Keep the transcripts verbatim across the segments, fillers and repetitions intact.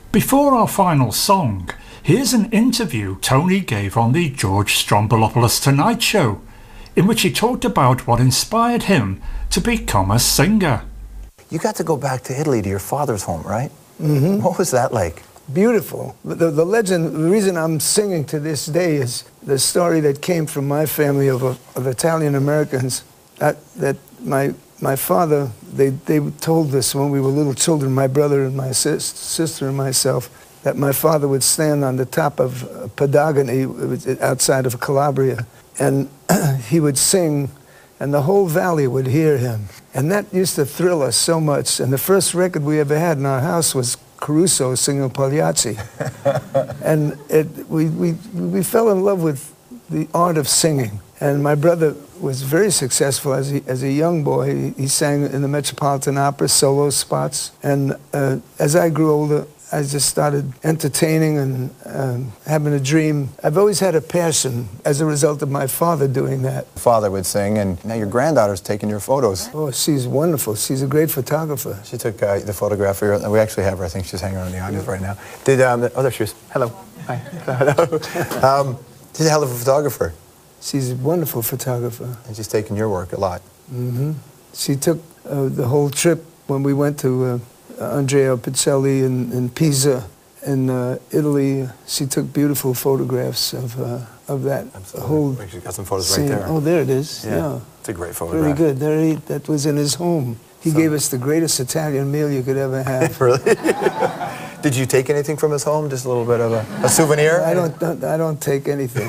Before our final song, here's an interview Tony gave on the George Stroumboulopoulos Tonight Show, in which he talked about what inspired him to become a singer. You got to go back to Italy, to your father's home, right? Mm-hmm. What was that like? Beautiful. The, the legend, the reason I'm singing to this day is the story that came from my family of, of Italian Americans. That, that my, my father, they, they told us when we were little children, my brother and my sis, sister and myself, that my father would stand on the top of Padagoni outside of Calabria, and he would sing, and the whole valley would hear him. And that used to thrill us so much. And the first record we ever had in our house was Caruso singing Pagliacci. And it, we, we, we fell in love with the art of singing. And my brother was very successful as, he, as a young boy. He, he sang in the Metropolitan Opera, solo spots. And uh, as I grew older, I just started entertaining and um, having a dream. I've always had a passion as a result of my father doing that. Father would sing, and now your granddaughter's taking your photos. Oh, she's wonderful. She's a great photographer. She took uh, the photograph of your, we actually have her, I think she's hanging around the audience right now. Did, um, oh, there she is. Hello. Hi. Hello. um, she's a hell of a photographer. She's a wonderful photographer. And she's taking your work a lot. Mm-hmm. She took uh, the whole trip when we went to uh, Andrea Picelli in, in Pisa, in uh, Italy. She took beautiful photographs of uh, of that Absolutely. whole She's got some photos scene. right there. Oh, there it is. Yeah, yeah. It's a great photograph. Very good. There he, that was in his home. He So. gave us the greatest Italian meal you could ever have. Really? Did you take anything from his home? Just a little bit of a, a souvenir? I don't, don't. I don't take anything.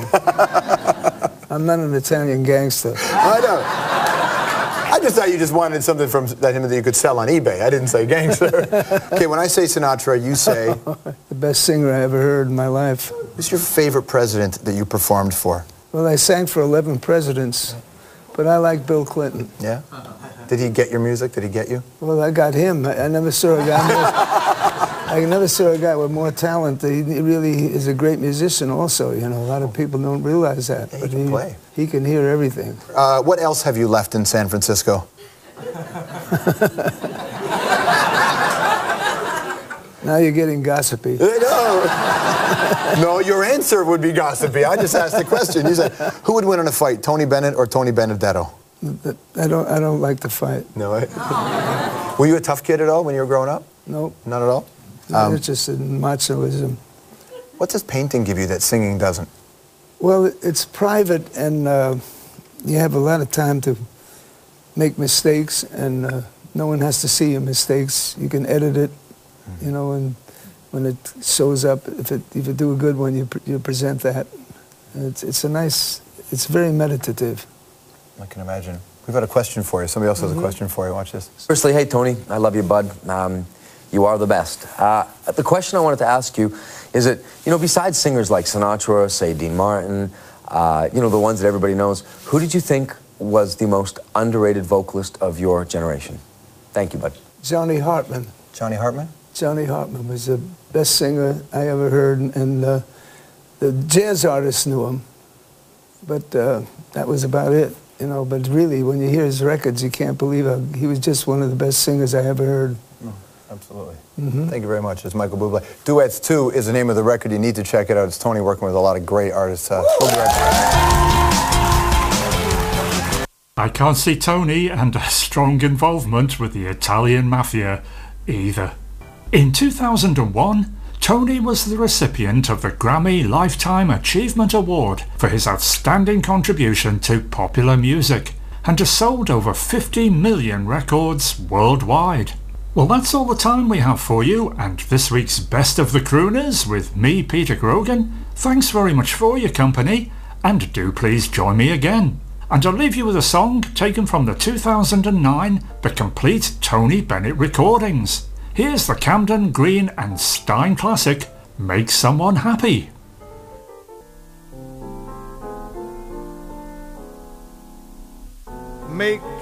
I'm not an Italian gangster. I know. I just thought you just wanted something from that him that you could sell on eBay. I didn't say gangster. Okay, when I say Sinatra, you say... The best singer I ever heard in my life. Who's your favorite president that you performed for? Well, I sang for eleven presidents, but I like Bill Clinton. Yeah? Did he get your music? Did he get you? Well, I got him. I, I never saw a guy more, I never saw a guy with more talent. He really is a great musician also, you know. A lot of people don't realize that. Yeah, he but can he, play. He can hear everything. Uh, what else have you left in San Francisco? Now you're getting gossipy. No. No, your answer would be gossipy. I just asked the question. You said, who would win in a fight, Tony Bennett or Tony Benedetto? I don't, I don't like to fight. No. I... Were you a tough kid at all when you were growing up? Nope. Not at all? I'm interested in machoism. What does painting give you that singing doesn't? Well, it's private, and uh, you have a lot of time to make mistakes, and uh, no one has to see your mistakes. You can edit it, mm-hmm. you know, and when it shows up, if, it, if you do a good one, you, pre you present that. It's, it's a nice, it's very meditative. I can imagine. We've got a question for you. Somebody else has mm-hmm. a question for you. Watch this. Firstly, hey, Tony, I love you, bud. Um, you are the best. Uh, the question I wanted to ask you is that, you know, besides singers like Sinatra, say Dean Martin, uh, you know, the ones that everybody knows, who did you think was the most underrated vocalist of your generation? Thank you, bud. Johnny Hartman. Johnny Hartman? Johnny Hartman was the best singer I ever heard, and uh, the jazz artists knew him, but uh, that was about it. You know, but really, when you hear his records, you can't believe how he was just one of the best singers I ever heard. Oh, absolutely. Mm-hmm. Thank you very much. It's Michael Bublé. Duets two is the name of the record. You need to check it out. It's Tony working with a lot of great artists. Uh, we'll be right back. I can't see Tony and a strong involvement with the Italian mafia either. In two thousand one, Tony was the recipient of the Grammy Lifetime Achievement Award for his outstanding contribution to popular music, and has sold over fifty million records worldwide. Well, that's all the time we have for you, and this week's Best of the Crooners with me, Peter Grogan. Thanks very much for your company, and do please join me again. And I'll leave you with a song taken from the two thousand nine The Complete Tony Bennett Recordings. Here's the Camden, Green and Stein classic, Make Someone Happy. Make